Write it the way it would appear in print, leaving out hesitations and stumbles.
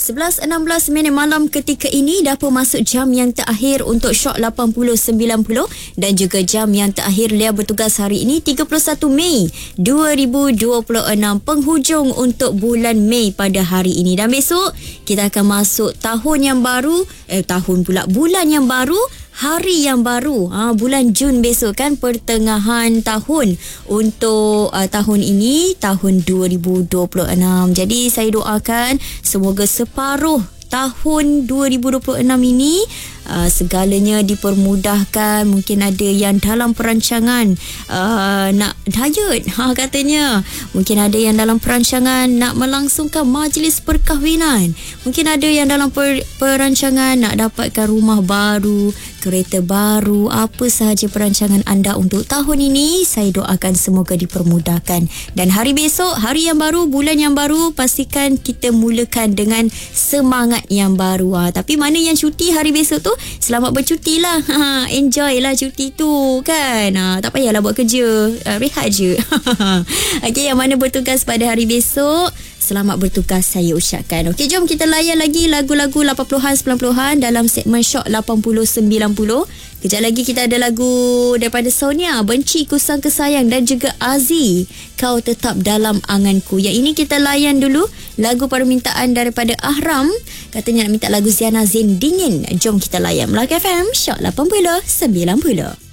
11.16 malam ketika ini dah pun masuk jam yang terakhir untuk Shock 80-90 dan juga jam yang terakhir Lia bertugas hari ini 31 Mei 2026, penghujung untuk bulan Mei pada hari ini, dan besok kita akan masuk tahun yang baru, bulan yang baru, hari yang baru, bulan Jun besok kan, pertengahan tahun untuk tahun ini, tahun 2026. Jadi saya doakan semoga separuh tahun 2026 ini segalanya dipermudahkan. Mungkin ada yang dalam perancangan nak diet, katanya. Mungkin ada yang dalam perancangan nak melangsungkan majlis perkahwinan. Mungkin ada yang dalam perancangan nak dapatkan rumah baru, kereta baru. Apa sahaja perancangan anda untuk tahun ini, saya doakan semoga dipermudahkan. Dan hari besok, hari yang baru, bulan yang baru, pastikan kita mulakan dengan semangat yang baru. Tapi mana yang cuti hari besok tu, selamat bercuti lah. Enjoy lah cuti tu kan. Tak payahlah buat kerja, rehat je. Okey, yang mana bertugas pada hari besok, selamat bertugas saya ucapkan. Okey, jom kita layan lagi lagu-lagu 80-an 90-an dalam segmen Shock 80-90. Kejap lagi kita ada lagu daripada Sonia, Benci Ku Sangka Sayang, dan juga Aziz, Kau Tetap Dalam Anganku. Yang ini kita layan dulu lagu permintaan daripada Ahram, katanya nak minta lagu Ziana Zain, Dingin. Jom kita layan Melaka FM Shock 80-90.